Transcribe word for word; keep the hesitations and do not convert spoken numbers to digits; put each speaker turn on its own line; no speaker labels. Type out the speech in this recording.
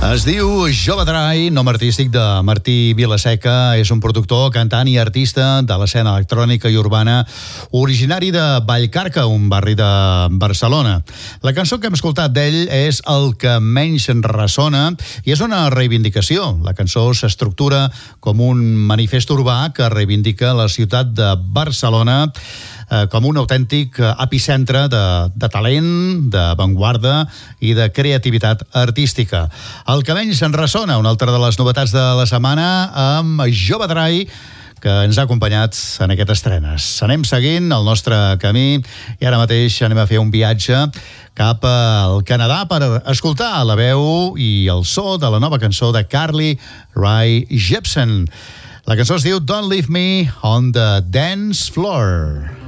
Es diu Jove Dry, nom artístic de Martí Vilaseca. És un productor, cantant i artista de l'escena electrònica i urbana, originari de Vallcarca, un barri de Barcelona. La cançó que hem escoltat d'ell és El que menys ressona i és una reivindicació. La cançó s'estructura com un manifest urbà que reivindica la ciutat de Barcelona com un autèntic epicentre de, de talent, d'avantguarda i de creativitat artística. El que menys en ressona, una altra de les novetats de la setmana, amb Jove Dry, que ens ha acompanyat en aquest estrenes. Anem seguint el nostre camí i ara mateix anem a fer un viatge cap al Canadà per escoltar la veu i el so de la nova cançó de Carly Rae Jepsen. La cançó es diu Don't Leave Me on the Dance Floor.